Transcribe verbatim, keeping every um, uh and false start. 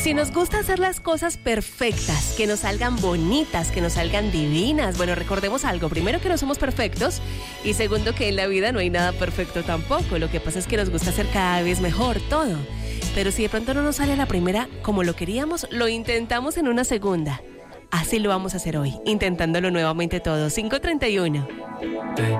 Si nos gusta hacer las cosas perfectas, que nos salgan bonitas, que nos salgan divinas, bueno, recordemos algo. Primero, que no somos perfectos, y segundo, que en la vida no hay nada perfecto tampoco. Lo que pasa es que nos gusta hacer cada vez mejor todo. Pero si de pronto no nos sale a la primera como lo queríamos, lo intentamos en una segunda. Así lo vamos a hacer hoy, intentándolo nuevamente todo. cinco treinta y uno.